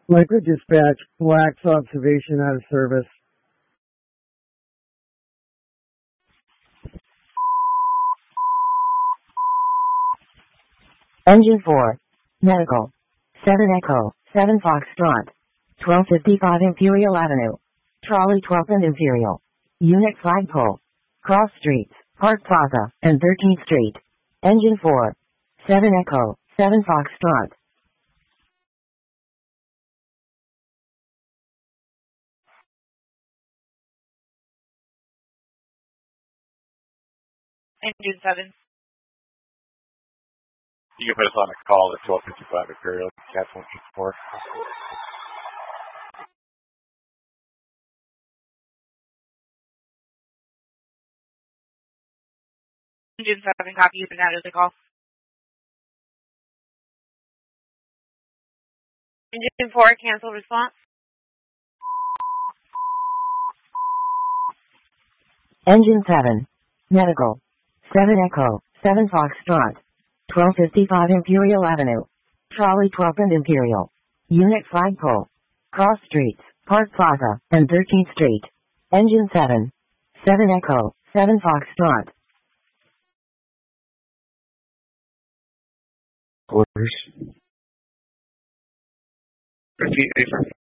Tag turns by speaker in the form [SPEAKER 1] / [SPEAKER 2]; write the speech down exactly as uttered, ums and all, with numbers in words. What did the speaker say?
[SPEAKER 1] Liquid dispatch, Black's observation out of service.
[SPEAKER 2] Engine four. Medical. seven Echo, seven Foxtrot. twelve fifty-five Imperial Avenue. Trolley twelfth and Imperial. Unit flagpole. Cross Streets, Park Plaza, and thirteenth Street. Engine four. seven Echo, seven Foxtrot.
[SPEAKER 3] Engine seven.
[SPEAKER 4] You can put us on a call at twelve fifty-five Imperial, Cat one sixty-four.
[SPEAKER 3] Engine seven, copy. You've been out of the call. Engine four, cancel response.
[SPEAKER 2] Engine seven. Medical. seven Echo, seven Foxtrot. twelve fifty-five Imperial Avenue. Trolley twelfth and Imperial. Unit flagpole. Cross Streets, Park Plaza, and thirteenth Street. Engine seven. seven Echo, seven Foxtrot.
[SPEAKER 5] Orders. Repeat,